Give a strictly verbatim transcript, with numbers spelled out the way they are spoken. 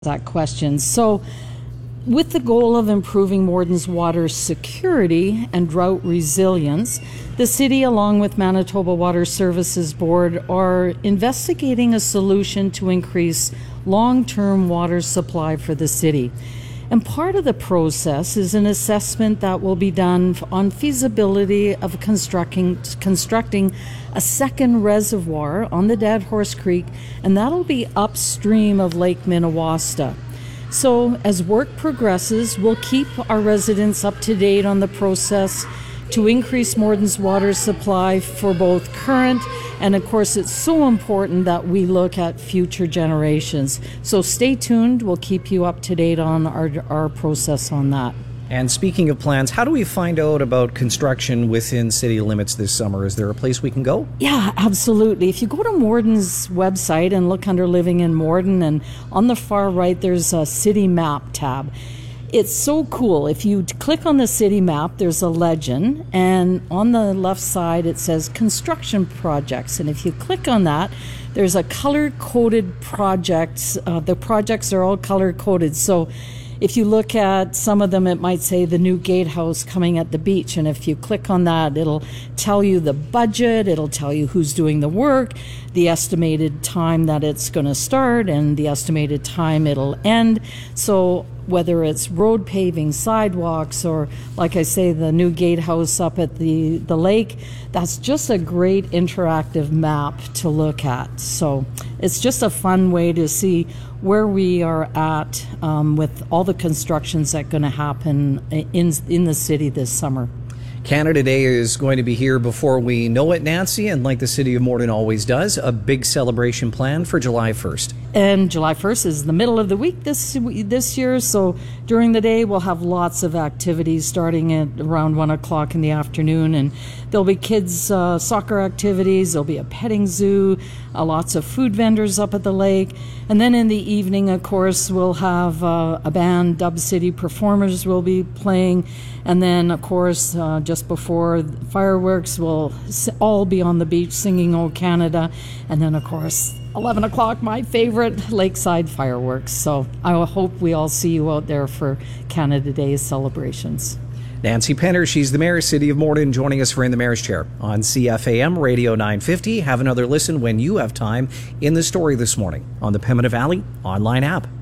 that question. So, with the goal of improving Morden's water security and drought resilience, the city, along with Manitoba Water Services Board, are investigating a solution to increase long-term water supply for the city. And part of the process is an assessment that will be done on feasibility of constructing constructing a second reservoir on the Dead Horse Creek, and that'll be upstream of Lake Minnewasta. So as work progresses, we'll keep our residents up to date on the process to increase Morden's water supply for both current, and of course it's so important that we look at future generations. So stay tuned, we'll keep you up to date on our, our process on that. And speaking of plans, how do we find out about construction within city limits this summer? Is there a place we can go? Yeah, absolutely. If you go to Morden's website and look under Living in Morden, and on the far right there's a city map tab. It's so cool. If you click on the city map, there's a legend, and on the left side it says construction projects. And if you click on that, there's a color-coded projects. Uh, the projects are all color-coded. So if you look at some of them, it might say the new gatehouse coming at the beach. And if you click on that, it'll tell you the budget, it'll tell you who's doing the work, the estimated time that it's going to start, and the estimated time it'll end. So whether it's road paving, sidewalks, or like I say, the new gatehouse up at the, the lake, that's just a great interactive map to look at. So it's just a fun way to see where we are at um, with all the constructions that are going to happen in, in the city this summer. Canada Day is going to be here before we know it, Nancy, and like the City of Morden always does, a big celebration planned for July first. And July first is the middle of the week this this year, so during the day we'll have lots of activities starting at around one o'clock in the afternoon, and there'll be kids' uh, soccer activities, there'll be a petting zoo, uh, lots of food vendors up at the lake, and then in the evening, of course, we'll have uh, a band, Dub City Performers will be playing, and then, of course, uh, just before fireworks, we'll all be on the beach singing "O Canada," and then, of course, eleven o'clock, my favorite, lakeside fireworks. So I hope we all see you out there for Canada Day celebrations. Nancy Penner, she's the Mayor, City of Morden, joining us for In the Mayor's Chair on C F A M Radio nine fifty. Have another listen when you have time in the story this morning on the Pembina Valley online app.